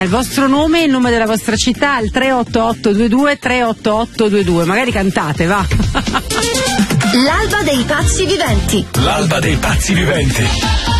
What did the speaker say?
Il vostro nome e il nome della vostra città al 38822 38822. Magari cantate, va. L'alba dei pazzi viventi. L'alba dei pazzi viventi.